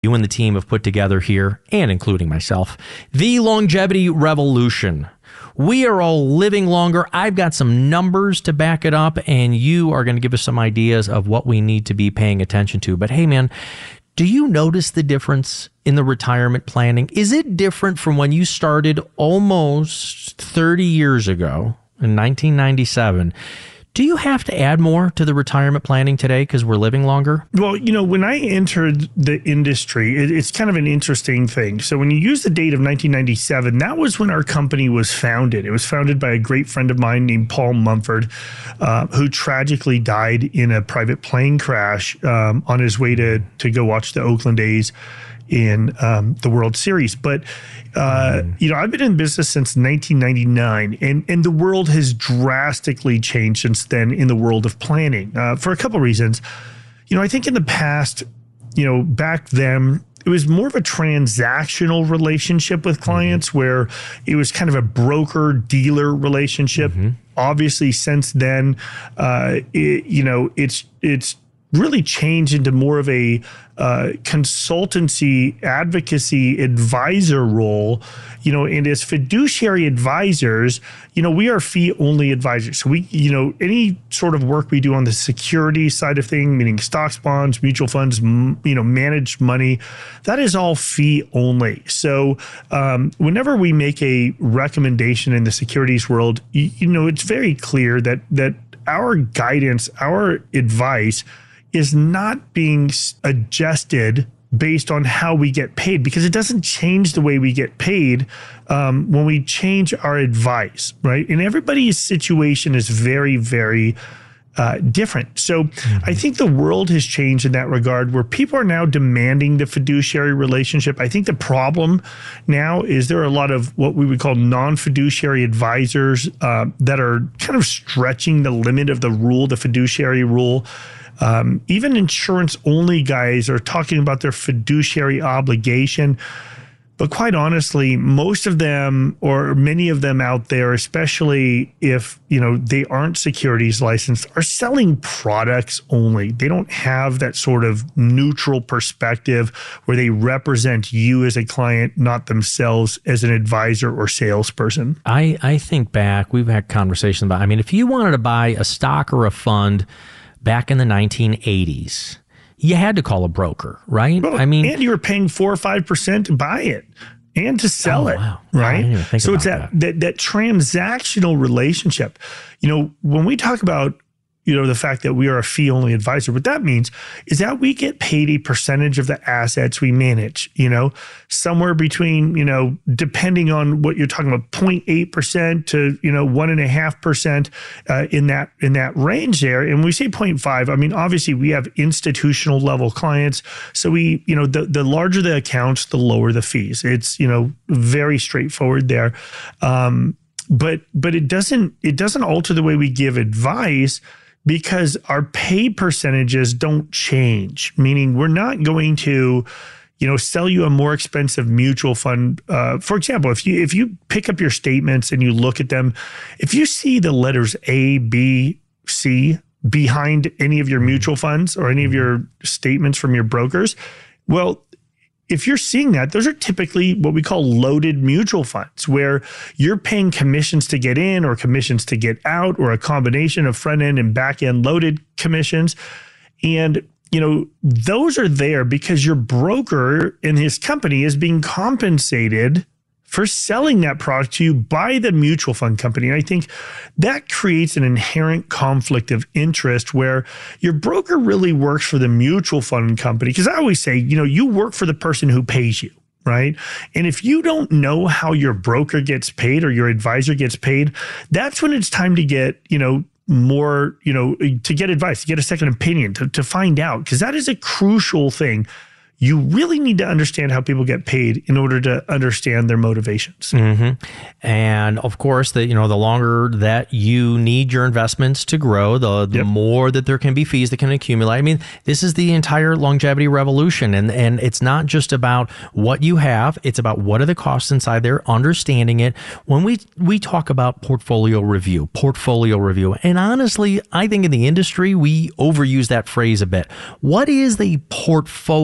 you and the team have put together here, and including myself, the Longevity Revolution. We are all living longer. I've got some numbers to back it up, and you are going to give us some ideas of what we need to be paying attention to. But hey, man, do you notice the difference in the retirement planning? Is it different from when you started almost 30 years ago in 1997? Do you have to add more to the retirement planning today because we're living longer? Well, when I entered the industry, it's kind of an interesting thing. So when you use the date of 1997, that was when our company was founded. It was founded by a great friend of mine named Paul Mumford, who tragically died in a private plane crash on his way to go watch the Oakland A's in the World Series. But, I've been in business since 1999, and the world has drastically changed since then in the world of planning for a couple of reasons. I think in the past, back then, it was more of a transactional relationship with clients where it was kind of a broker-dealer relationship. Obviously, since then, it's really changed into more of a consultancy, advocacy, advisor role, and as fiduciary advisors, we are fee-only advisors. So we, any sort of work we do on the security side of things, meaning stocks, bonds, mutual funds, managed money, that is all fee-only. So whenever we make a recommendation in the securities world, it's very clear that our guidance, our advice is not being adjusted based on how we get paid, because it doesn't change the way we get paid when we change our advice, right? And everybody's situation is very, very different. So I think the world has changed in that regard, where people are now demanding the fiduciary relationship. I think the problem now is there are a lot of what we would call non-fiduciary advisors that are kind of stretching the limit of the rule, the fiduciary rule. Even insurance-only guys are talking about their fiduciary obligation. But quite honestly, most of them, or many of them out there, especially if they aren't securities licensed, are selling products only. They don't have that sort of neutral perspective where they represent you as a client, not themselves as an advisor or salesperson. I think back, we've had conversations about, if you wanted to buy a stock or a fund back in the 1980s, you had to call a broker, right? Well, and you were paying 4 or 5% to buy it and to sell it, wow. right? I didn't even think so about it's that transactional relationship. When we talk about the fact that we are a fee-only advisor, what that means is that we get paid a percentage of the assets we manage, somewhere between, depending on what you're talking about, 0.8% to, 1.5% in that range there. And when we say 0.5, obviously we have institutional level clients. So we, the larger the accounts, the lower the fees. It's, very straightforward there. But it doesn't alter the way we give advice, because our pay percentages don't change, meaning we're not going to, sell you a more expensive mutual fund. For example, if you pick up your statements and you look at them, if you see the letters A, B, C behind any of your mutual funds or any of your statements from your brokers, well, if you're seeing that, those are typically what we call loaded mutual funds, where you're paying commissions to get in or commissions to get out, or a combination of front end and back end loaded commissions. And, those are there because your broker in his company is being compensated for selling that product to you by the mutual fund company. And I think that creates an inherent conflict of interest where your broker really works for the mutual fund company. Because I always say, you work for the person who pays you, right? And if you don't know how your broker gets paid or your advisor gets paid, that's when it's time to get, more, to get advice, to get a second opinion, to find out, because that is a crucial thing. You really need to understand how people get paid in order to understand their motivations. And of course, the longer that you need your investments to grow, the more that there can be fees that can accumulate. This is the entire longevity revolution. And it's not just about what you have, it's about what are the costs inside there, understanding it. When we talk about portfolio review, and honestly, I think in the industry, we overuse that phrase a bit. What is the portfolio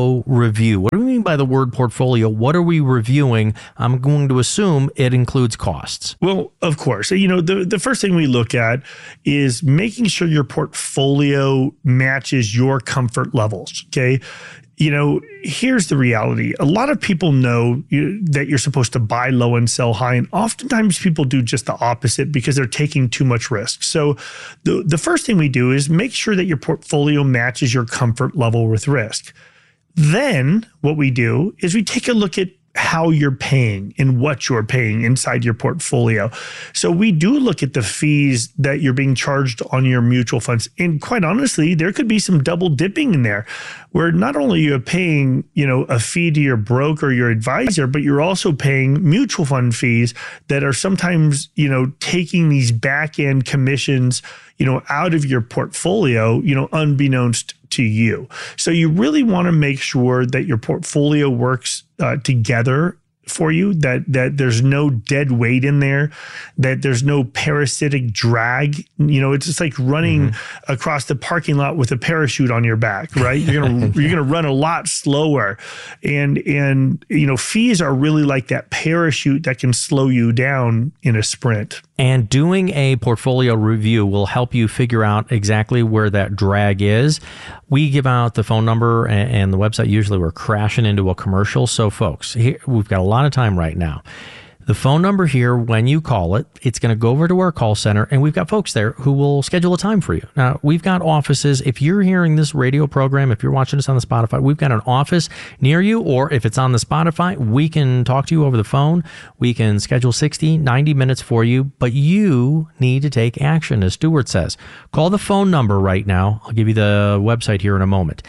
portfolio review? What do we mean by the word portfolio? What are we reviewing? I'm going to assume it includes costs. Well, of course. The first thing we look at is making sure your portfolio matches your comfort levels. Okay. Here's the reality. A lot of people know that you're supposed to buy low and sell high. And oftentimes people do just the opposite because they're taking too much risk. So the first thing we do is make sure that your portfolio matches your comfort level with risk. Then what we do is we take a look at how you're paying and what you're paying inside your portfolio. So we do look at the fees that you're being charged on your mutual funds. And quite honestly, there could be some double dipping in there where not only you're paying, a fee to your broker, your advisor, but you're also paying mutual fund fees that are sometimes, taking these back end commissions, out of your portfolio, unbeknownst to you. So you really want to make sure that your portfolio works together for you, that there's no dead weight in there, that there's no parasitic drag. It's just like running across the parking lot with a parachute on your back, right? You're gonna run a lot slower, and fees are really like that parachute that can slow you down in a sprint. And doing a portfolio review will help you figure out exactly where that drag is. We give out the phone number and the website. Usually we're crashing into a commercial. So folks, here, we've got a lot of time right now. The phone number here, when you call it, it's going to go over to our call center, and we've got folks there who will schedule a time for you. Now, we've got offices. If you're hearing this radio program, if you're watching us on the Spotify, we've got an office near you, or if it's on the Spotify, we can talk to you over the phone. We can schedule 60, 90 minutes for you, but you need to take action, as Stuart says. Call the phone number right now. I'll give you the website here in a moment.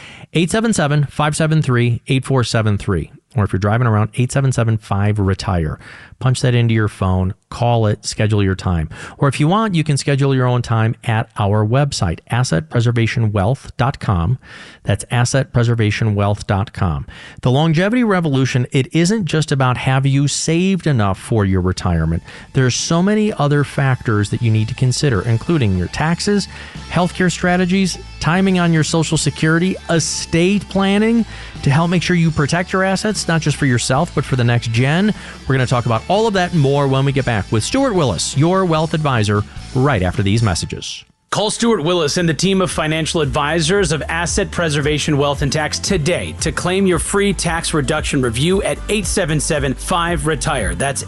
877-573-8473. Or if you're driving around, 877-5-RETIRE. Punch that into your phone, call it, schedule your time. Or if you want, you can schedule your own time at our website, assetpreservationwealth.com. That's assetpreservationwealth.com. The longevity revolution, it isn't just about have you saved enough for your retirement. There's so many other factors that you need to consider, including your taxes, healthcare strategies, timing on your Social Security, estate planning to help make sure you protect your assets, not just for yourself, but for the next gen. We're going to talk about all of that and more when we get back with Stuart Willis, your wealth advisor, right after these messages. Call Stuart Willis and the team of financial advisors of Asset Preservation Wealth and Tax today to claim your free tax reduction review at 877-5-RETIRE. That's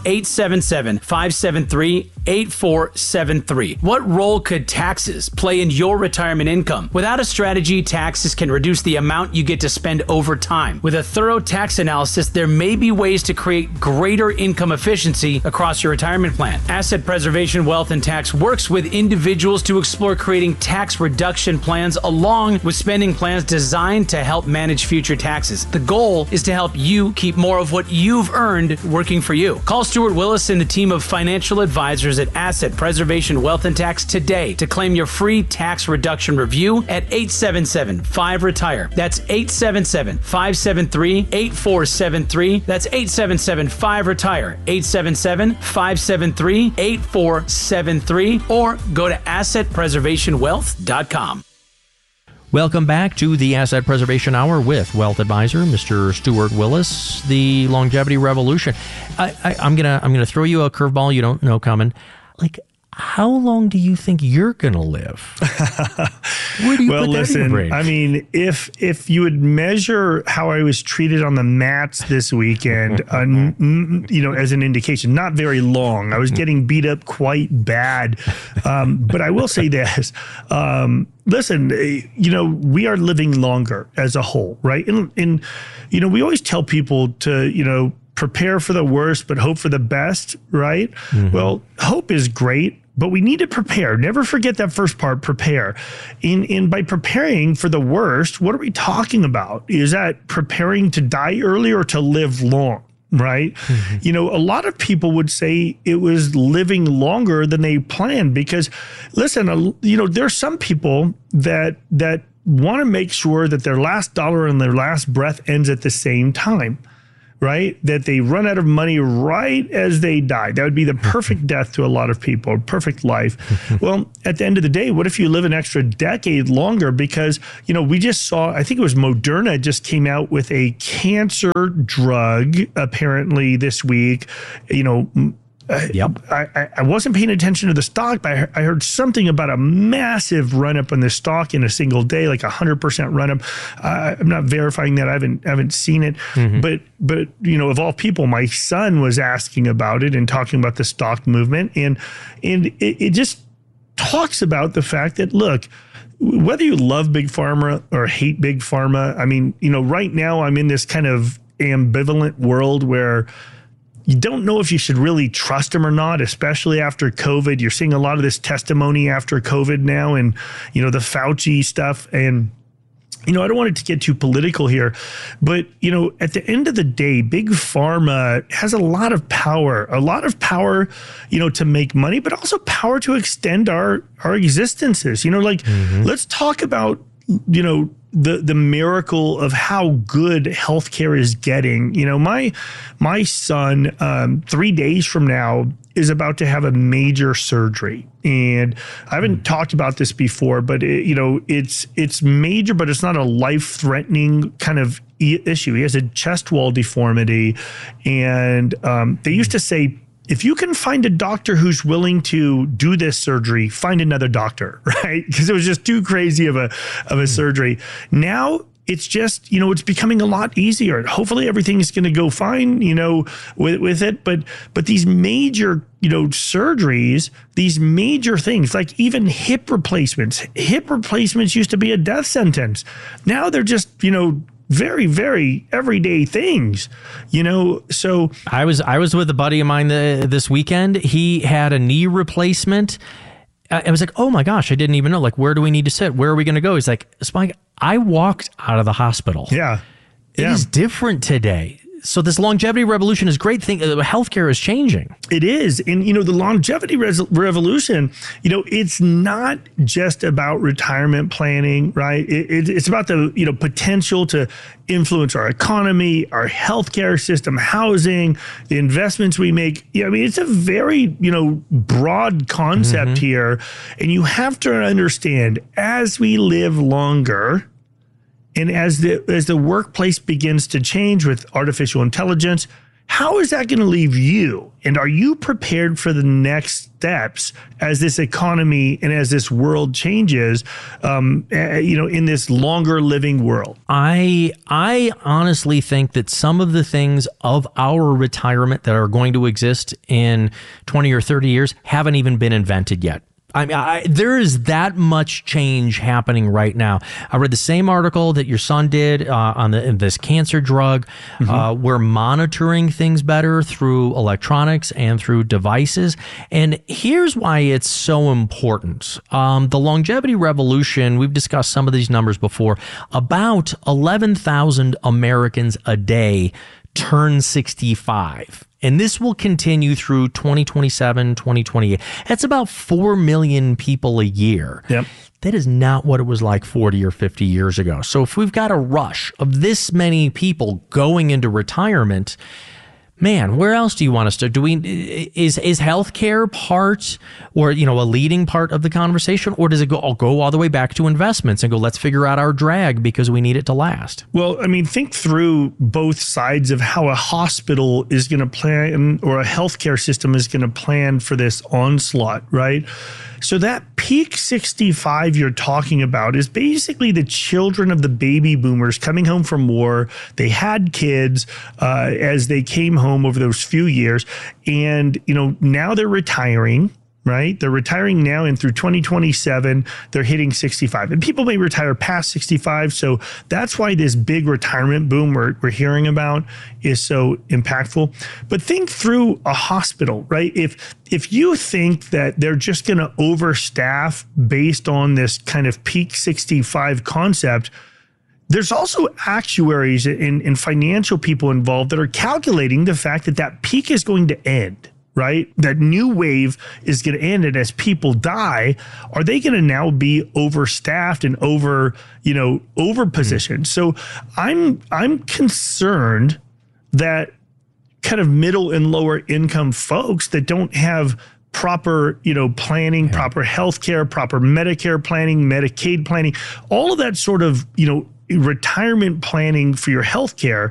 877-573-8473. What role could taxes play in your retirement income? Without a strategy, taxes can reduce the amount you get to spend over time. With a thorough tax analysis, there may be ways to create greater income efficiency across your retirement plan. Asset Preservation Wealth and Tax works with individuals to explore creating tax reduction plans along with spending plans designed to help manage future taxes. The goal is to help you keep more of what you've earned working for you. Call Stuart Willis and the team of financial advisors at Asset Preservation Wealth and Tax today to claim your free tax reduction review at 877-5-RETIRE. That's 877-573-8473. That's 877-5-RETIRE. 877-573-8473. Or go to assetpreservationwealth.com. Welcome back to the Asset Preservation Hour with Wealth Advisor, Mr. Stuart Willis, the longevity revolution. I'm gonna throw you a curveball you don't know coming. Like, how long do you think you're gonna live? Where do you put that in your brain? I mean, if you would measure how I was treated on the mats this weekend, as an indication, not very long. I was getting beat up quite bad. But I will say this. Listen, we are living longer as a whole, right? And we always tell people to, prepare for the worst, but hope for the best, right? Mm-hmm. Well, hope is great, but we need to prepare. Never forget that first part, prepare. And by preparing for the worst, what are we talking about? Is that preparing to die early or to live long? Right. Mm-hmm. A lot of people would say it was living longer than they planned because, listen, there's some people that want to make sure that their last dollar and their last breath ends at the same time. right? That they run out of money right as they die. That would be the perfect death to a lot of people, perfect life. Well, at the end of the day, what if you live an extra decade longer? Because, we just saw, I think it was Moderna just came out with a cancer drug apparently this week. Yep. I wasn't paying attention to the stock, but I heard something about a massive run up on the stock in a single day, like 100% run up. I'm not verifying that. I haven't seen it, but of all people, my son was asking about it and talking about the stock movement, and it just talks about the fact that, look, whether you love big pharma or hate big pharma, I mean, right now I'm in this kind of ambivalent world where you don't know if you should really trust them or not, especially after COVID. You're seeing a lot of this testimony after COVID now, and, the Fauci stuff. And, I don't want it to get too political here, but, at the end of the day, big pharma has a lot of power, to make money, but also power to extend our existences. Let's talk about, the miracle of how good healthcare is getting. My son, 3 days from now, is about to have a major surgery. And I haven't talked about this before, but it's major, but it's not a life-threatening kind of issue. He has a chest wall deformity. And they used to say, if you can find a doctor who's willing to do this surgery, find another doctor, right? Because it was just too crazy of a surgery. Now it's just, it's becoming a lot easier. Hopefully everything is going to go fine, with it. But these major, surgeries, these major things, like even hip replacements used to be a death sentence. Now they're just, very, very everyday things, so. I was with a buddy of mine this weekend. He had a knee replacement. I was like, oh my gosh, I didn't even know. Like, where do we need to sit? Where are we going to go? He's like, Spike, I walked out of the hospital. Yeah. It is different today. So this longevity revolution is a great thing. Healthcare is changing. It is. And, the longevity revolution, it's not just about retirement planning, right? It's about the, potential to influence our economy, our healthcare system, housing, the investments we make. It's a very, broad concept here. And you have to understand, as we live longer, and as the workplace begins to change with artificial intelligence, how is that going to leave you? And are you prepared for the next steps as this economy and as this world changes, in this longer living world? I honestly think that some of the things of our retirement that are going to exist in 20 or 30 years haven't even been invented yet. I mean, there is that much change happening right now. I read the same article that your son did on this cancer drug. We're monitoring things better through electronics and through devices. And here's why it's so important. The longevity revolution, we've discussed some of these numbers before. About 11,000 Americans a day turn 65. And this will continue through 2027, 2028. That's about 4 million people a year. Yep. That is not what it was like 40 or 50 years ago. So if we've got a rush of this many people going into retirement, man, where else do you want us to? Is healthcare part, or a leading part of the conversation, or does it go all the way back to investments and go, let's figure out our drag because we need it to last? Well, I mean, think through both sides of how a hospital is going to plan, or a healthcare system is going to plan for this onslaught, right? So that peak 65 you're talking about is basically the children of the baby boomers coming home from war. They had kids as they came home over those few years. And, now they're retiring. Right? They're retiring now, and through 2027, they're hitting 65. And people may retire past 65. So that's why this big retirement boom we're hearing about is so impactful. But think through a hospital, right? If you think that they're just going to overstaff based on this kind of peak 65 concept, there's also actuaries and financial people involved that are calculating the fact that peak is going to end. Right? That new wave is going to end. And as people die, are they going to now be overstaffed and over positioned? So I'm concerned that kind of middle and lower income folks that don't have proper, planning, proper healthcare, proper Medicare planning, Medicaid planning, all of that sort of, retirement planning for your healthcare.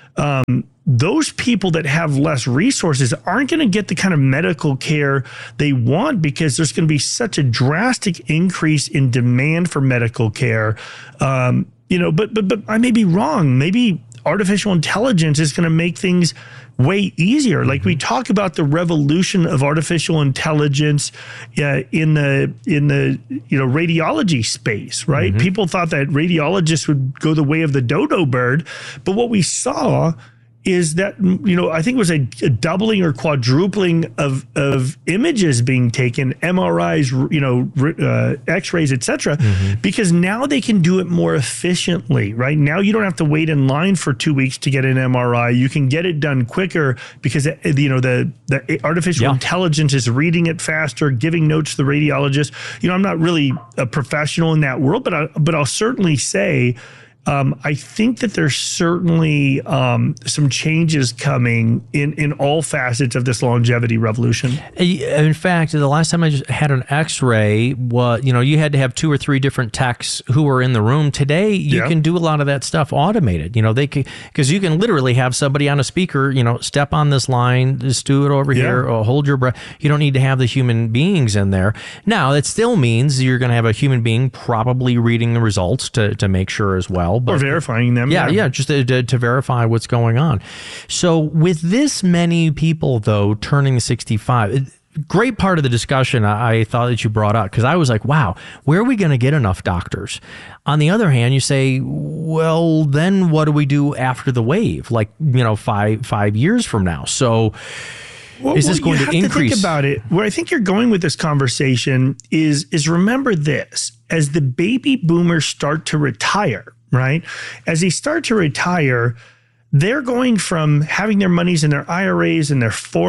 Those people that have less resources aren't going to get the kind of medical care they want because there's going to be such a drastic increase in demand for medical care. But I may be wrong. Maybe artificial intelligence is going to make things way easier. Like we talk about the revolution of artificial intelligence in the radiology space, right? Mm-hmm. People thought that radiologists would go the way of the dodo bird, but what we saw is that, I think it was a doubling or quadrupling of images being taken, MRIs, X-rays, et cetera, because now they can do it more efficiently, right? Now you don't have to wait in line for 2 weeks to get an MRI. You can get it done quicker because, the artificial intelligence is reading it faster, giving notes to the radiologist. I'm not really a professional in that world, but I'll certainly say, I think that there's certainly some changes coming in all facets of this longevity revolution. In fact, the last time I just had an X-ray, you had to have 2 or 3 different techs who were in the room. Today, you can do a lot of that stuff automated. Because you can literally have somebody on a speaker, step on this line, just do it over here, or hold your breath. You don't need to have the human beings in there. Now, that still means you're going to have a human being probably reading the results to make sure as well. Or verifying them. Yeah, just to verify what's going on. So with this many people, though, turning 65, great part of the discussion I thought that you brought up, because I was like, wow, where are we going to get enough doctors? On the other hand, you say, well, then what do we do after the wave? Like, 5 years from now. So is this going to increase? To think about it. Where I think you're going with this conversation is remember this: as the baby boomers start to retire, right? As they start to retire, they're going from having their monies in their IRAs and their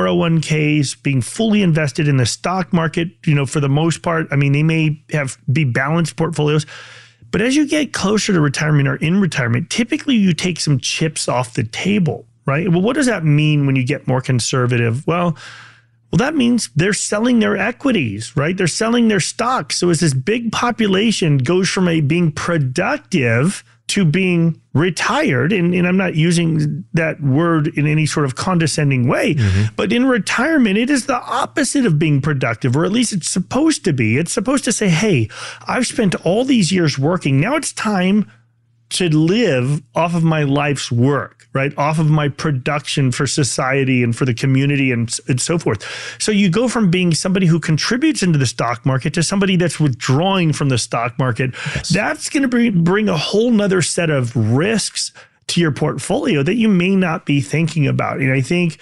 401ks being fully invested in the stock market, for the most part. I mean, they may be balanced portfolios, but as you get closer to retirement or in retirement, typically you take some chips off the table, right? Well, what does that mean when you get more conservative? Well, that means they're selling their equities, right? They're selling their stocks. So as this big population goes from being productive to being retired, and I'm not using that word in any sort of condescending way, but in retirement, it is the opposite of being productive, or at least it's supposed to be. It's supposed to say, hey, I've spent all these years working. Now it's time to live off of my life's work, right? Off of my production for society and for the community and so forth. So you go from being somebody who contributes into the stock market to somebody that's withdrawing from the stock market. Yes. That's going to bring a whole nother set of risks to your portfolio that you may not be thinking about. And I think,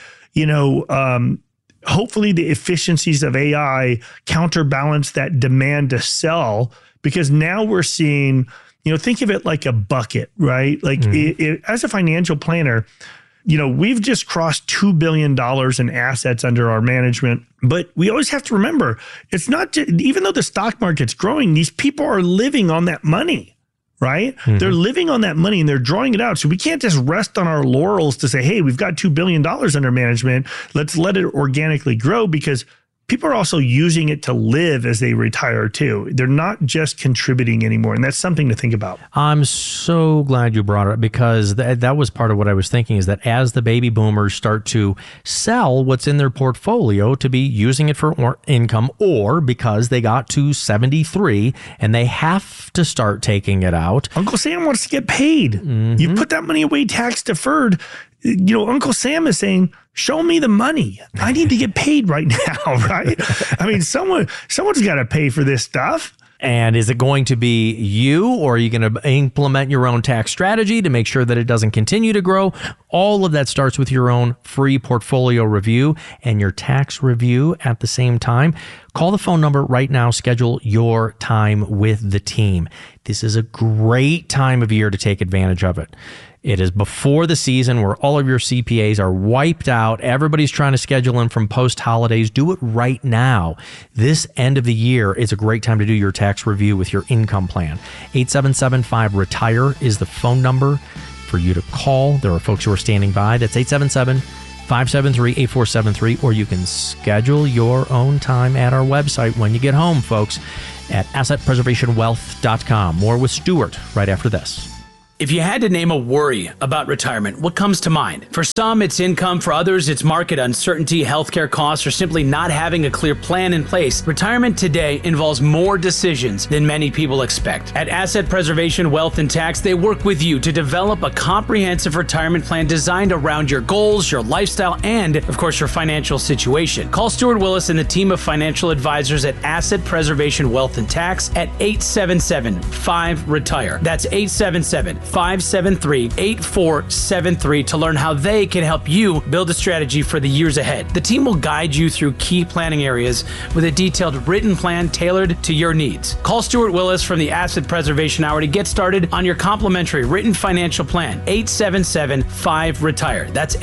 hopefully the efficiencies of AI counterbalance that demand to sell, because now we're seeing, think of it like a bucket, right? Like as a financial planner, we've just crossed $2 billion in assets under our management. But we always have to remember, it's not just, even though the stock market's growing, these people are living on that money, right? They're living on that money and they're drawing it out. So we can't just rest on our laurels to say, hey, we've got $2 billion under management. Let's let it organically grow, because people are also using it to live as they retire too. They're not just contributing anymore. And that's something to think about. I'm so glad you brought it up, because that was part of what I was thinking, is that as the baby boomers start to sell what's in their portfolio to be using it for income, or because they got to 73 and they have to start taking it out. Uncle Sam wants to get paid. You put that money away tax deferred. Uncle Sam is saying, show me the money. I need to get paid right now, right? I mean, someone's got to pay for this stuff. And is it going to be you, or are you going to implement your own tax strategy to make sure that it doesn't continue to grow? All of that starts with your own free portfolio review and your tax review at the same time. Call the phone number right now. Schedule your time with the team. This is a great time of year to take advantage of it. It is before the season where all of your CPAs are wiped out. Everybody's trying to schedule in from post-holidays. Do it right now. This end of the year is a great time to do your tax review with your income plan. 877-5-RETIRE is the phone number for you to call. There are folks who are standing by. That's 877-573-8473, or you can schedule your own time at our website when you get home, folks, at assetpreservationwealth.com. More with Stuart right after this. If you had to name a worry about retirement, what comes to mind? For some, it's income. For others, it's market uncertainty, healthcare costs, or simply not having a clear plan in place. Retirement today involves more decisions than many people expect. At Asset Preservation Wealth and Tax, they work with you to develop a comprehensive retirement plan designed around your goals, your lifestyle, and, of course, your financial situation. Call Stuart Willis and the team of financial advisors at Asset Preservation Wealth and Tax at 877-5RETIRE. That's 877-573-8473 to learn how they can help you build a strategy for the years ahead. The team will guide you through key planning areas with a detailed written plan tailored to your needs. Call Stuart Willis from the Asset Preservation Hour to get started on your complimentary written financial plan. 877-5RETIRE. That's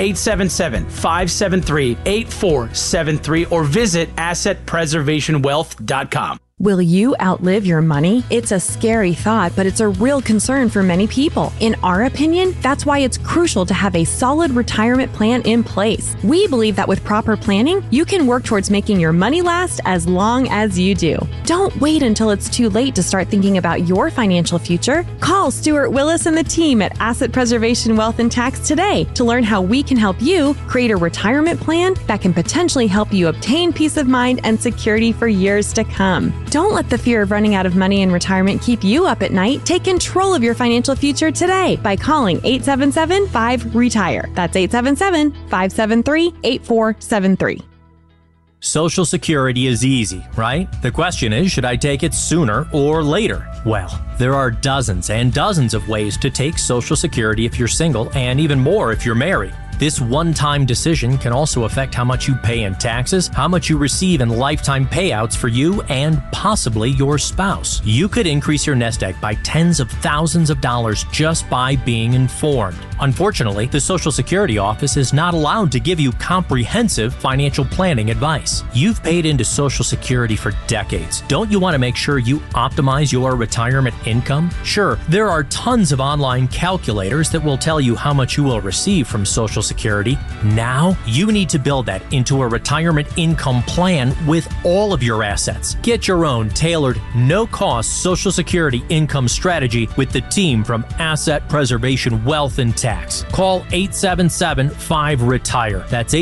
877-573-8473, or visit assetpreservationwealth.com. Will you outlive your money? It's a scary thought, but it's a real concern for many people. In our opinion, that's why it's crucial to have a solid retirement plan in place. We believe that with proper planning, you can work towards making your money last as long as you do. Don't wait until it's too late to start thinking about your financial future. Call Stuart Willis and the team at Asset Preservation Wealth and Tax today to learn how we can help you create a retirement plan that can potentially help you obtain peace of mind and security for years to come. Don't let the fear of running out of money in retirement keep you up at night. Take control of your financial future today by calling 877-5RETIRE. That's 877-573-8473. Social Security is easy, right? The question is, should I take it sooner or later? Well, there are dozens and dozens of ways to take Social Security if you're single, and even more if you're married. This one-time decision can also affect how much you pay in taxes, how much you receive in lifetime payouts for you and possibly your spouse. You could increase your nest egg by tens of thousands of dollars just by being informed. Unfortunately, the Social Security office is not allowed to give you comprehensive financial planning advice. You've paid into Social Security for decades. Don't you want to make sure you optimize your retirement income? Sure, there are tons of online calculators that will tell you how much you will receive from Social Security. Now, you need to build that into a retirement income plan with all of your assets. Get your own tailored, no-cost Social Security income strategy with the team from Asset Preservation Wealth and Tax. Call 877-5RETIRE. That's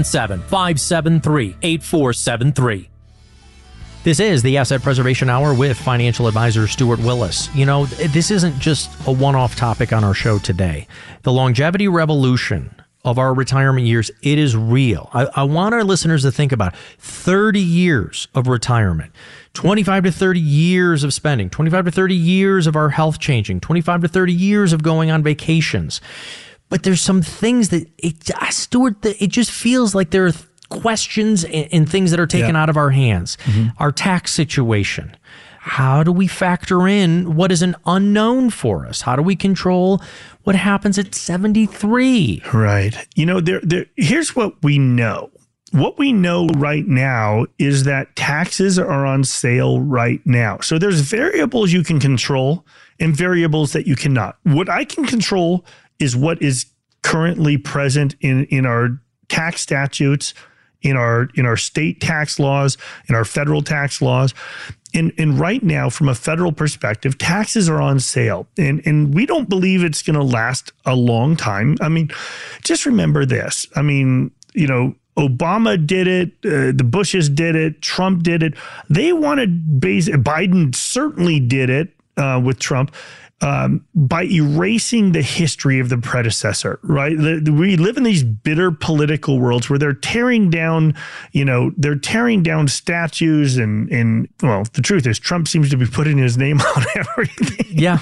877-573-8473. This is the Asset Preservation Hour with financial advisor Stuart Willis. You know, this isn't just a one-off topic on our show today. The longevity revolution of our retirement years, it is real. I want our listeners to think about 30 years of retirement, 25 to 30 years of spending, 25 to 30 years of our health changing, 25 to 30 years of going on vacations. But there's some things that, Stuart, it just feels like there are questions and things that are taken out of our hands. Mm-hmm. Our tax situation. How do we factor in what is an unknown for us? How do we control what happens at 73? Right. You know, here's what we know. What we know right now is that taxes are on sale right now. So there's variables you can control and variables that you cannot. What I can control is what is currently present in our tax statutes, in our state tax laws, in our federal tax laws. And right now, from a federal perspective, taxes are on sale. And we don't believe it's going to last a long time. I mean, just remember this. I mean, you know, Obama did it. The Bushes did it. Trump did it. They wanted Biden certainly did it with Trump. By erasing the history of the predecessor, right? We live in these bitter political worlds where they're tearing down, they're tearing down statues and well, the truth is Trump seems to be putting his name on everything. Yeah.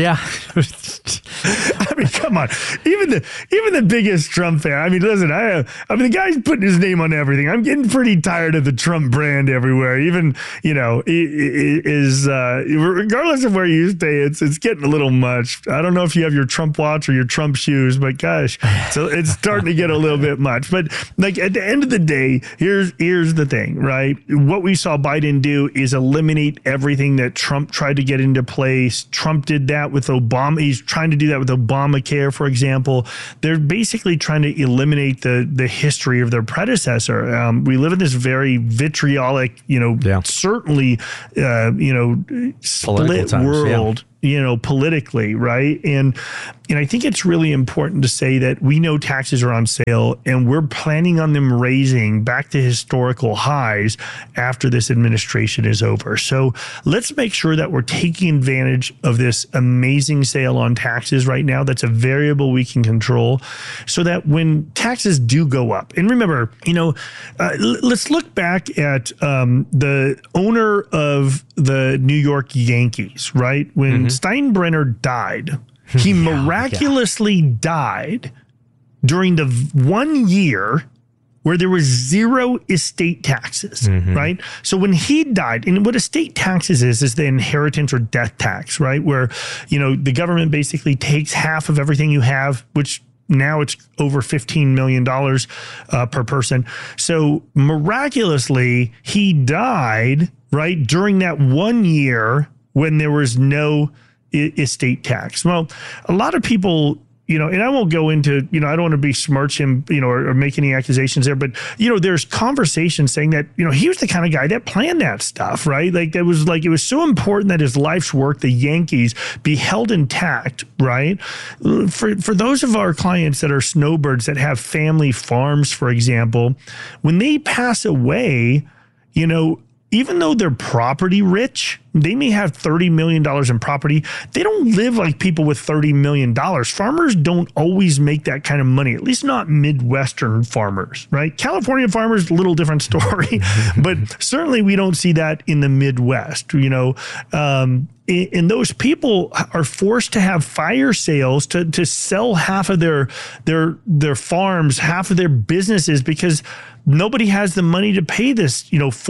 I mean, come on. Even the biggest Trump fan. I mean, listen, I mean, the guy's putting his name on everything. I'm getting pretty tired of the Trump brand everywhere. Even, regardless of where you stay, it's getting a little much. I don't know if you have your Trump watch or your Trump shoes, but gosh, so it's starting to get a little bit much. But like at the end of the day, here's the thing, right? What we saw Biden do is eliminate everything that Trump tried to get into place. Trump did that with Obama. He's trying to do that with Obamacare, for example. They're basically trying to eliminate the history of their predecessor. We live in this very vitriolic, certainly, split world. Politically, right? And I think it's really important to say that we know taxes are on sale and we're planning on them raising back to historical highs after this administration is over. So let's make sure that we're taking advantage of this amazing sale on taxes right now. That's a variable we can control so that when taxes do go up, and remember, let's look back at the owner of the New York Yankees, right? When Steinbrenner died, he miraculously died during the 1 year where there was zero estate taxes, right? So when he died, and what estate taxes is the inheritance or death tax, right? Where, the government basically takes half of everything you have, which now it's over $15 million per person. So miraculously, he died, right, during that 1 year when there was no estate tax. Well, a lot of people, and I won't go into, I don't want to besmirch him, or make any accusations there, but, there's conversations saying that, he was the kind of guy that planned that stuff, right? Like it was so important that his life's work, the Yankees, be held intact, right? For those of our clients that are snowbirds that have family farms, for example, when they pass away, even though they're property rich, they may have $30 million in property. They don't live like people with $30 million. Farmers don't always make that kind of money, at least not Midwestern farmers, right? California farmers, a little different story, but certainly we don't see that in the Midwest, and those people are forced to have fire sales to sell half of their farms, half of their businesses, because nobody has the money to pay this,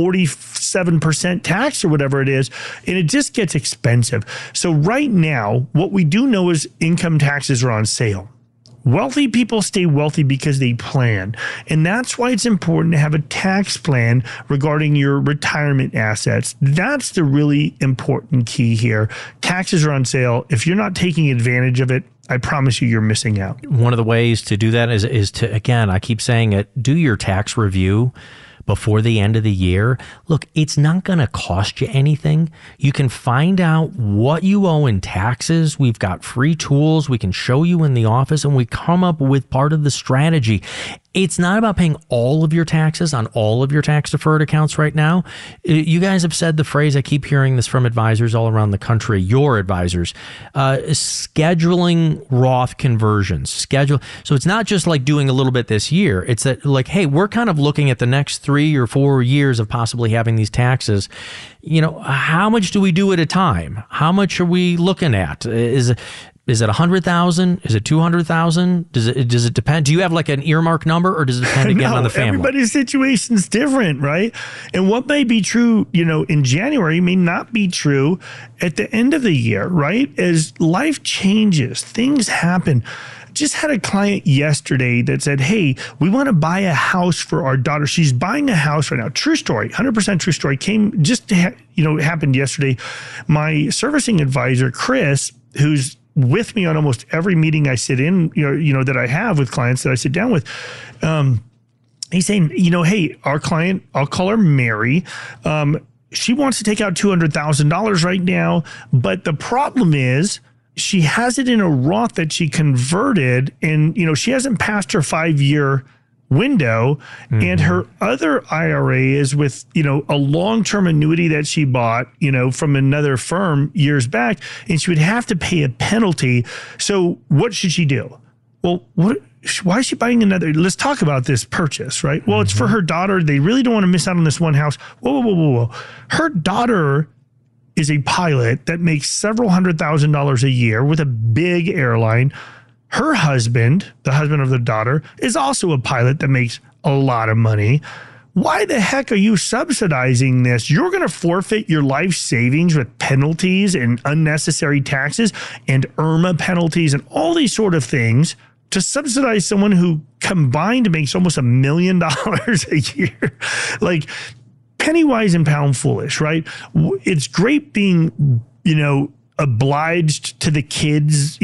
47% tax or whatever it is. And it just gets expensive. So right now, what we do know is income taxes are on sale. Wealthy people stay wealthy because they plan. And that's why it's important to have a tax plan regarding your retirement assets. That's the really important key here. Taxes are on sale. If you're not taking advantage of it, I promise you're missing out. One of the ways to do that is to, again, I keep saying it, do your tax review before the end of the year. Look, it's not going to cost you anything. You can find out what you owe in taxes. We've got free tools we can show you in the office, and we come up with part of the strategy. It's not about paying all of your taxes on all of your tax deferred accounts right now. You guys have said the phrase, I keep hearing this from advisors all around the country, your advisors, scheduling Roth conversions. So it's not just like doing a little bit this year. It's that like, hey, we're kind of looking at the next 3 or 4 years of possibly having these taxes. How much do we do at a time? How much are we looking at? Is it 100,000? Is it 200,000? Does it depend? Do you have like an earmark number, or does it depend again on the family? Everybody's situation's different, right? And what may be true, in January may not be true at the end of the year, right? As life changes, things happen. Just had a client yesterday that said, hey, we want to buy a house for our daughter. She's buying a house right now. True story, 100% true story. It happened yesterday. My servicing advisor, Chris, who's with me on almost every meeting I sit in, that I have with clients that I sit down with. He's saying, hey, our client, I'll call her Mary. She wants to take out $200,000 right now. But the problem is she has it in a Roth that she converted, and, she hasn't passed her 5-year window, and her other IRA is with, a long-term annuity that she bought, from another firm years back, and she would have to pay a penalty. So what should she do? Well, why is she buying another? Let's talk about this purchase, right? Well, it's for her daughter. They really don't want to miss out on this one house. Whoa. Her daughter is a pilot that makes several $100,000 a year with a big airline. Her husband, the husband of the daughter, is also a pilot that makes a lot of money. why the heck are you subsidizing this? You're going to forfeit your life savings with penalties and unnecessary taxes and IRMA penalties and all these sort of things to subsidize someone who combined makes almost $1 million a year. Like, penny wise and pound foolish, right? It's great being, obliged to the kids,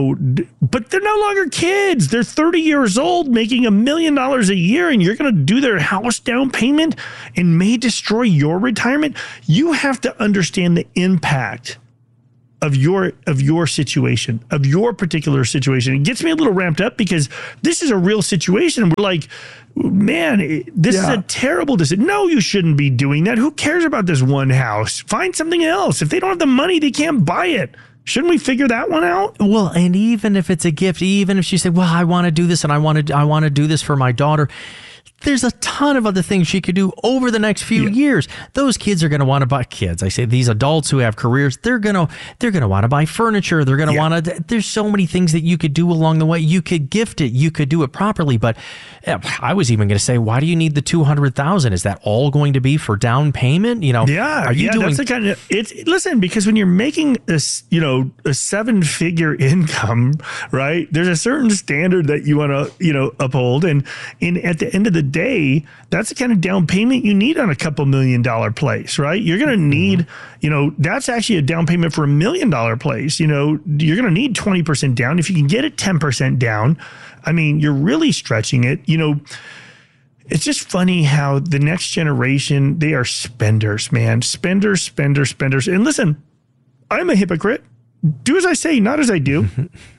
but they're no longer kids. They're 30 years old making $1 million a year, and you're going to do their house down payment and may destroy your retirement. You have to understand the impact of your situation, of your particular situation. It gets me a little ramped up because this is a real situation. And we're like, man, this is a terrible decision. No, you shouldn't be doing that. Who cares about this one house? Find something else. If they don't have the money, they can't buy it. Shouldn't we figure that one out? Well, and even if it's a gift, even if she said, well, I want to do this and I want to do this for my daughter, there's a ton of other things she could do over the next few years. Those kids are going to want to buy I say these adults who have careers, they're going to want to buy furniture. They're going to want to, there's so many things that you could do along the way. You could gift it. You could do it properly. But I was even going to say, why do you need the $200,000? Is that all going to be for down payment? Are you doing that's the kind of listen, because when you're making this, a 7-figure income, right? There's a certain standard that you want to, uphold. And at the end of the day, that's the kind of down payment you need on a couple $1 million place, right? You're going to need, that's actually a down payment for $1 million place. You're going to need 20% down. If you can get it 10% down, I mean, you're really stretching it. It's just funny how the next generation, they are spenders, man. Spenders. And listen, I'm a hypocrite. Do as I say, not as I do.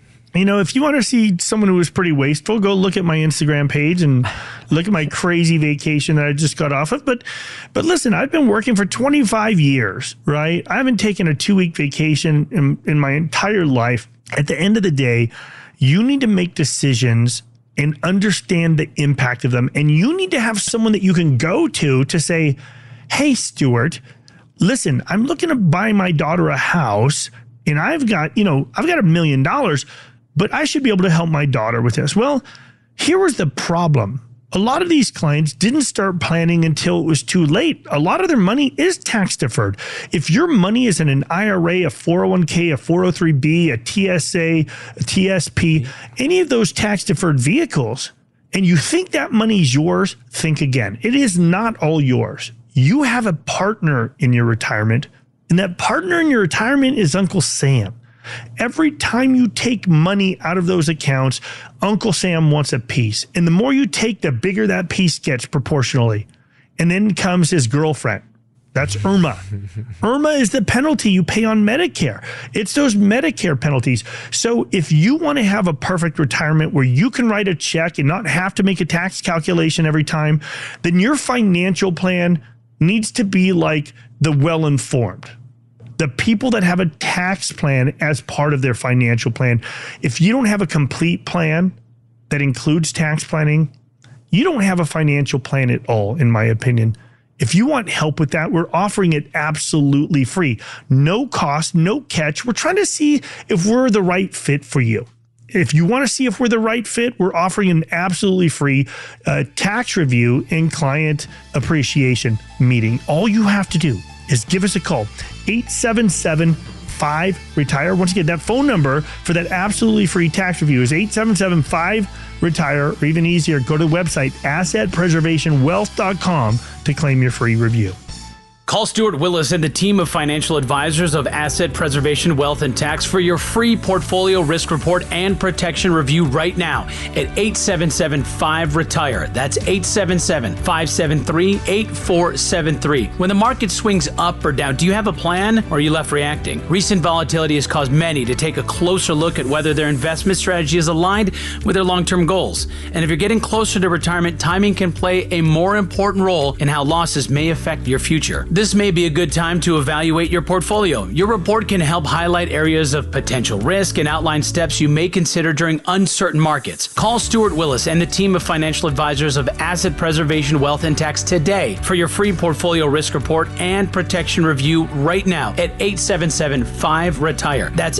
If you want to see someone who is pretty wasteful, go look at my Instagram page and look at my crazy vacation that I just got off of. But listen, I've been working for 25 years, right? I haven't taken a 2-week vacation in my entire life. At the end of the day, you need to make decisions and understand the impact of them. And you need to have someone that you can go to say, hey, Stuart, listen, I'm looking to buy my daughter a house and I've got $1 million, but I should be able to help my daughter with this. Well, here was the problem. A lot of these clients didn't start planning until it was too late. A lot of their money is tax deferred. If your money is in an IRA, a 401k, a 403b, a TSA, a TSP, any of those tax deferred vehicles, and you think that money is yours, think again. It is not all yours. You have a partner in your retirement, and that partner in your retirement is Uncle Sam. Every time you take money out of those accounts, Uncle Sam wants a piece. And the more you take, the bigger that piece gets proportionally. And then comes his girlfriend. That's IRMA. IRMA is the penalty you pay on Medicare. It's those Medicare penalties. So if you want to have a perfect retirement where you can write a check and not have to make a tax calculation every time, then your financial plan needs to be like the well-informed. The people that have a tax plan as part of their financial plan. If you don't have a complete plan that includes tax planning, you don't have a financial plan at all, in my opinion. If you want help with that, we're offering it absolutely free. No cost, no catch. We're trying to see if we're the right fit for you. If you want to see if we're the right fit, we're offering an absolutely free tax review and client appreciation meeting. All you have to do is give us a call, 877-5-RETIRE. Once again, that phone number for that absolutely free tax review is 877-5-RETIRE, or even easier, go to the website, assetpreservationwealth.com to claim your free review. Call Stuart Willis and the team of financial advisors of Asset Preservation Wealth and Tax for your free portfolio risk report and protection review right now at 877-5-RETIRE. That's 877-573-8473. When the market swings up or down, do you have a plan or are you left reacting? Recent volatility has caused many to take a closer look at whether their investment strategy is aligned with their long-term goals. And if you're getting closer to retirement, timing can play a more important role in how losses may affect your future. This may be a good time to evaluate your portfolio. Your report can help highlight areas of potential risk and outline steps you may consider during uncertain markets. Call Stuart Willis and the team of financial advisors of Asset Preservation Wealth and Tax today for your free portfolio risk report and protection review right now at 877-5-RETIRE. That's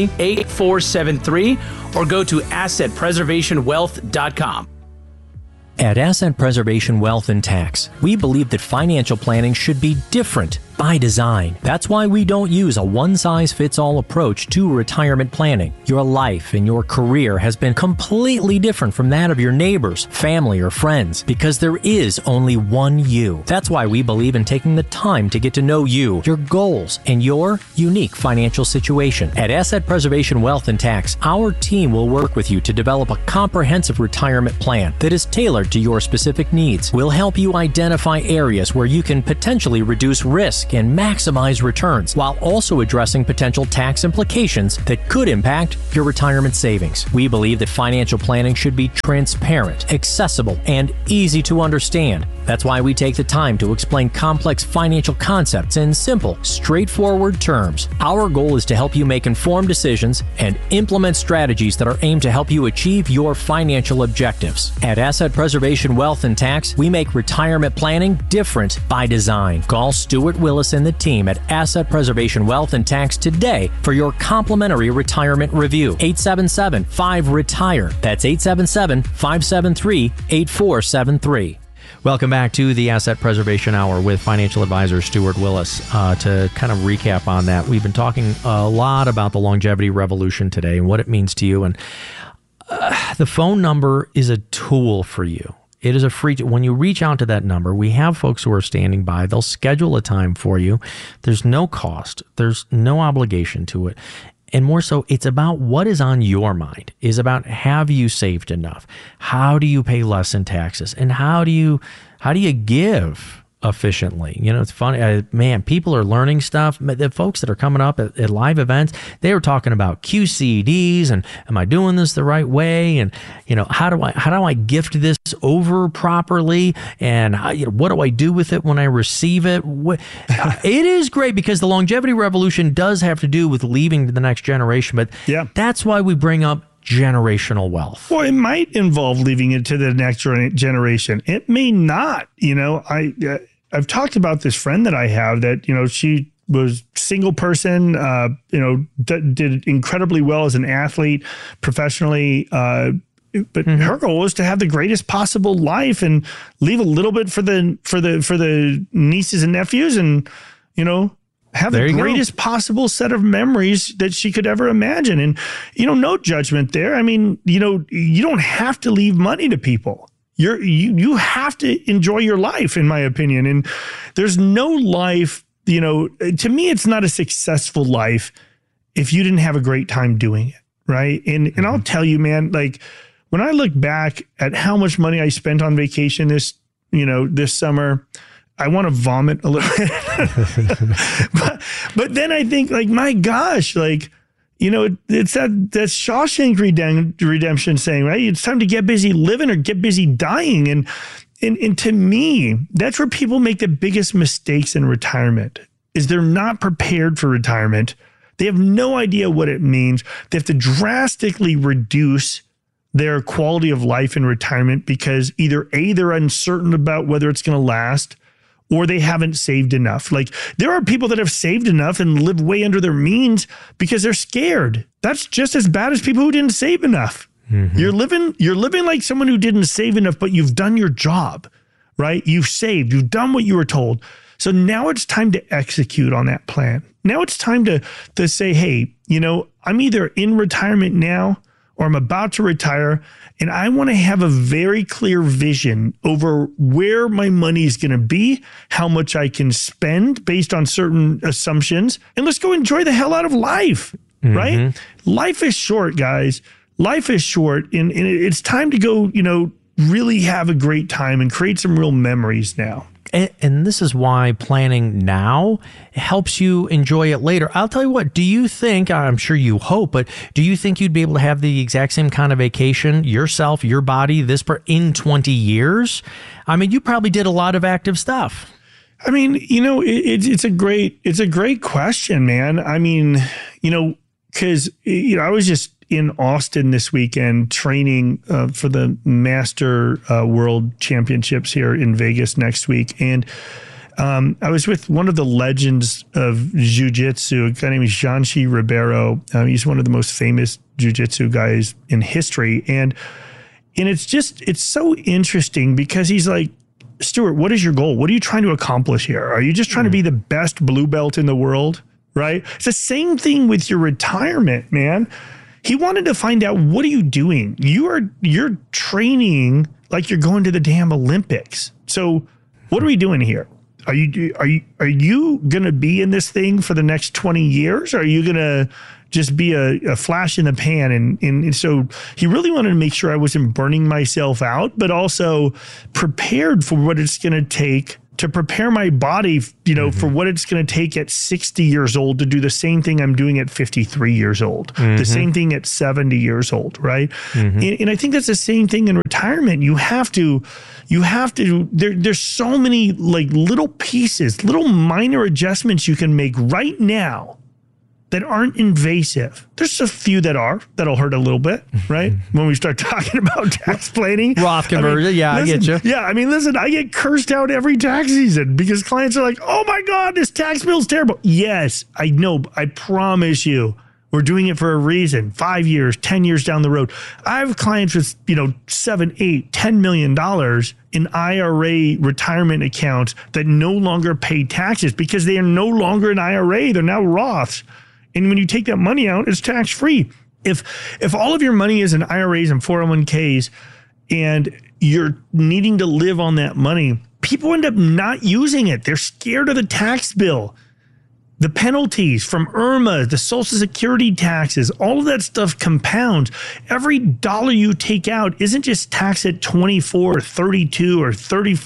877-573-8473, or go to assetpreservationwealth.com. At Asset Preservation Wealth and Tax, we believe that financial planning should be different by design. That's why we don't use a one-size-fits-all approach to retirement planning. Your life and your career has been completely different from that of your neighbors, family, or friends because there is only one you. That's why we believe in taking the time to get to know you, your goals, and your unique financial situation. At Asset Preservation Wealth and Tax, our team will work with you to develop a comprehensive retirement plan that is tailored to your specific needs. We'll help you identify areas where you can potentially reduce risk and maximize returns while also addressing potential tax implications that could impact your retirement savings. We believe that financial planning should be transparent, accessible, and easy to understand. That's why we take the time to explain complex financial concepts in simple, straightforward terms. Our goal is to help you make informed decisions and implement strategies that are aimed to help you achieve your financial objectives. At Asset Preservation Wealth and Tax, we make retirement planning different by design. Call Stuart Willis and the team at Asset Preservation Wealth and Tax today for your complimentary retirement review. 877-5-RETIRE. That's 877-573-8473. Welcome back to the Asset Preservation Hour with financial advisor Stuart Willis. To kind of recap on that, we've been talking a lot about the longevity revolution today and what it means to you. And the phone number is a tool for you. It is a free, when you reach out to that number, we have folks who are standing by. They'll schedule a time for you. There's no cost. There's no obligation to it. And more so, it's about what is on your mind. Is about, have you saved enough? How do you pay less in taxes? And how do you give efficiently? You know, it's funny, man, people are learning stuff. The folks that are coming up at live events, they were talking about QCDs and am I doing this the right way? And, you know, how do I gift this over properly? And what do I do with it when I receive it? It is great because the longevity revolution does have to do with leaving to the next generation. But yeah, that's why we bring up generational wealth. Well, it might involve leaving it to the next generation. It may not. You know, I've talked about this friend that I have that, you know, she was single person, you know, did incredibly well as an athlete professionally. But her goal was to have the greatest possible life and leave a little bit for the nieces and nephews and, you know, have the greatest possible set of memories that she could ever imagine. And, you know, no judgment there. I mean, you know, you don't have to leave money to people. You have to enjoy your life, in my opinion. And there's no life, you know, to me, it's not a successful life if you didn't have a great time doing it. Right. And I'll tell you, man, like when I look back at how much money I spent on vacation this summer, I want to vomit a little bit. but then I think, like, my gosh, like, you know, it's that Shawshank Redemption saying, right? It's time to get busy living or get busy dying. And to me, that's where people make the biggest mistakes in retirement, is they're not prepared for retirement. They have no idea what it means. They have to drastically reduce their quality of life in retirement because either A, they're uncertain about whether it's going to last, or they haven't saved enough. Like, there are people that have saved enough and live way under their means because they're scared. That's just as bad as people who didn't save enough. Mm-hmm. You're living like someone who didn't save enough, but you've done your job, right? You've saved, you've done what you were told. So now it's time to execute on that plan. Now it's time to say, hey, you know, I'm either in retirement now or I'm about to retire, and I want to have a very clear vision over where my money is going to be, how much I can spend based on certain assumptions, and let's go enjoy the hell out of life, right? Life is short, guys. Life is short, and it's time to go, you know, really have a great time and create some real memories now. And this is why planning now helps you enjoy it later. I'll tell you what, do you think, I'm sure you hope, but do you think you'd be able to have the exact same kind of vacation yourself, your body, in 20 years? I mean, you probably did a lot of active stuff. I mean, you know, it's a great question, man. I mean, you know, because, you know, I was just in Austin this weekend training for the Master World Championships here in Vegas next week. And I was with one of the legends of jiu-jitsu, a guy named Janshi Ribeiro. He's one of the most famous jiu-jitsu guys in history. And And it's so interesting because he's like, Stuart, what is your goal? What are you trying to accomplish here? Are you just trying to be the best blue belt in the world? Right? It's the same thing with your retirement, man. He wanted to find out, what are you doing? You're training like you're going to the damn Olympics. So what are we doing here? Are you going to be in this thing for the next 20 years? Or are you going to just be a flash in the pan? And so he really wanted to make sure I wasn't burning myself out, but also prepared for what it's going to take to prepare my body, for what it's going to take at 60 years old to do the same thing I'm doing at 53 years old, the same thing at 70 years old, right? And I think that's the same thing in retirement. You have to, there's so many like little pieces, little minor adjustments you can make right now that aren't invasive. There's a few that'll hurt a little bit, right? When we start talking about tax planning. Roth conversion, I get you. Yeah, listen, I get cursed out every tax season because clients are like, oh my God, this tax bill's terrible. Yes, I know, I promise you, we're doing it for a reason. 5 years, 10 years down the road. I have clients with, $7, $8, $10 million in IRA retirement accounts that no longer pay taxes because they are no longer an IRA. They're now Roths. And when you take that money out, it's tax-free. If all of your money is in IRAs and 401ks and you're needing to live on that money, people end up not using it. They're scared of the tax bill. The penalties from IRMA, the Social Security taxes, all of that stuff compounds. Every dollar you take out isn't just taxed at 24 or 32 or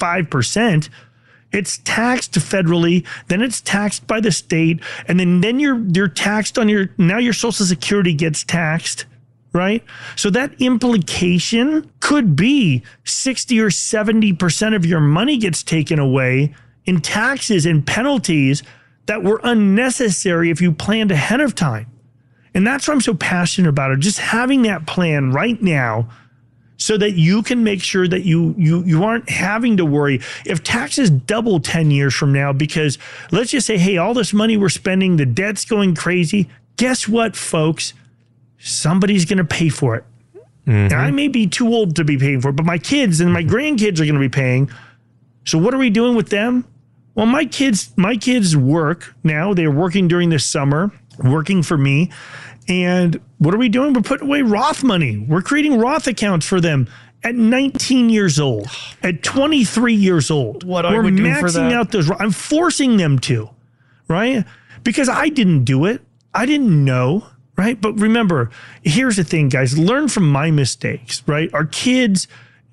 35%. It's taxed federally, then it's taxed by the state, and then you're taxed on now your Social Security gets taxed, right? So that implication could be 60 or 70% of your money gets taken away in taxes and penalties that were unnecessary if you planned ahead of time. And that's why I'm so passionate about it, just having that plan right now so that you can make sure that you aren't having to worry if taxes double 10 years from now, because let's just say, hey, all this money we're spending, the debt's going crazy. Guess what, folks? Somebody's going to pay for it. And I may be too old to be paying for it, but my kids and my grandkids are going to be paying. So what are we doing with them? Well, my kids work now. They're working during the summer, working for me. And what are we doing? We're putting away Roth money. We're creating Roth accounts for them at 19 years old, at 23 years old. What I would do for that? We're maxing out those. I'm forcing them to, right? Because I didn't do it. I didn't know, right? But remember, here's the thing, guys. Learn from my mistakes, right? Our kids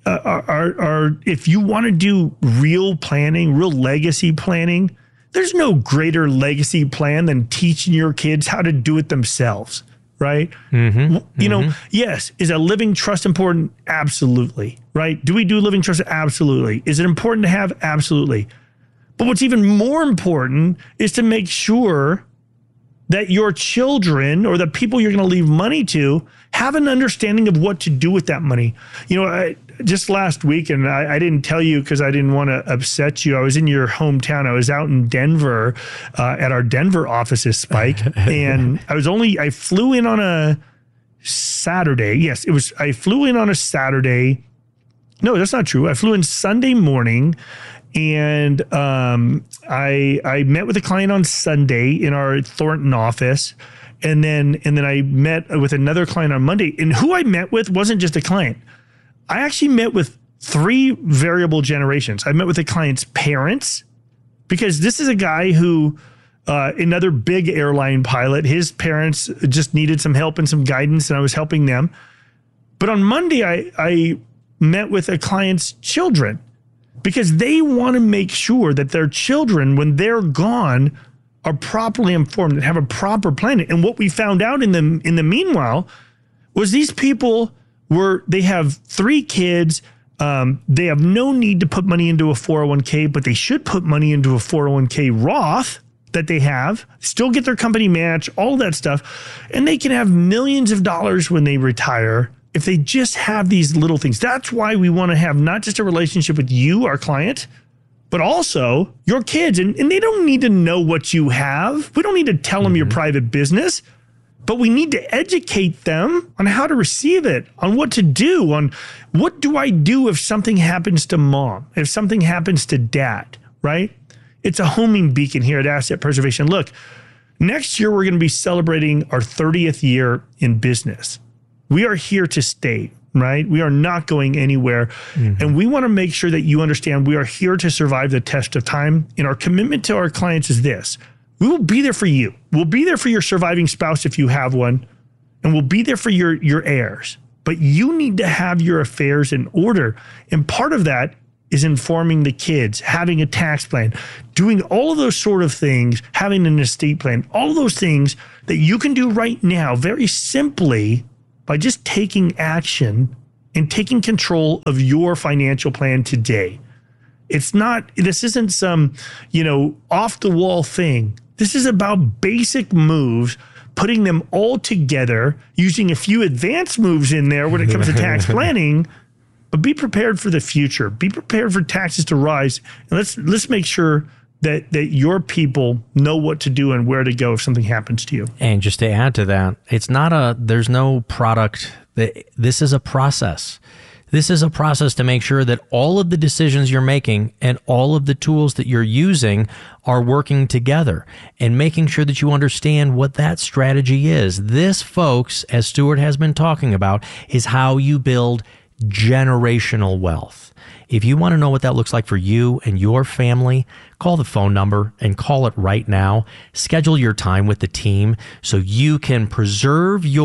are if you want to do real planning, real legacy planning, there's no greater legacy plan than teaching your kids how to do it themselves, right? Yes. Is a living trust important? Absolutely, right? Do we do living trust? Absolutely. Is it important to have? Absolutely. But what's even more important is to make sure that your children or the people you're going to leave money to have an understanding of what to do with that money. Just last week, and I didn't tell you because I didn't want to upset you. I was in your hometown. I was out in Denver at our Denver offices, Spike. And I flew in on a Saturday. Yes, I flew in on a Saturday. No, that's not true. I flew in Sunday morning, and I met with a client on Sunday in our Thornton office. And then I met with another client on Monday. And who I met with wasn't just a client. I actually met with 3 variable generations. I met with the client's parents, because this is a guy who, another big airline pilot, his parents just needed some help and some guidance, and I was helping them. But on Monday, I met with a client's children, because they want to make sure that their children, when they're gone, are properly informed and have a proper plan. And what we found out in the meanwhile was these people they have 3 kids. They have no need to put money into a 401k, but they should put money into a 401k Roth that they have, still get their company match, all that stuff. And they can have millions of dollars when they retire if they just have these little things. That's why we want to have not just a relationship with you, our client, but also your kids. And they don't need to know what you have. We don't need to tell them your private business. But we need to educate them on how to receive it, on what to do, on what do I do if something happens to mom, if something happens to dad, right? It's a homing beacon here at Asset Preservation. Look, next year we're going to be celebrating our 30th year in business. We are here to stay, right? We are not going anywhere. And we want to make sure that you understand we are here to survive the test of time. And our commitment to our clients is this. We will be there for you. We'll be there for your surviving spouse if you have one, and we'll be there for your heirs. But you need to have your affairs in order. And part of that is informing the kids, having a tax plan, doing all of those sort of things, having an estate plan, all of those things that you can do right now very simply by just taking action and taking control of your financial plan today. This isn't some, off the wall thing. This is about basic moves, putting them all together, using a few advanced moves in there when it comes to tax planning, but be prepared for the future. Be prepared for taxes to rise. And let's make sure that your people know what to do and where to go if something happens to you. And just to add to that, there's no product. This is a process. This is a process to make sure that all of the decisions you're making and all of the tools that you're using are working together, and making sure that you understand what that strategy is. This, folks, as Stuart has been talking about, is how you build generational wealth. If you want to know what that looks like for you and your family, call the phone number and call it right now. Schedule your time with the team so you can preserve your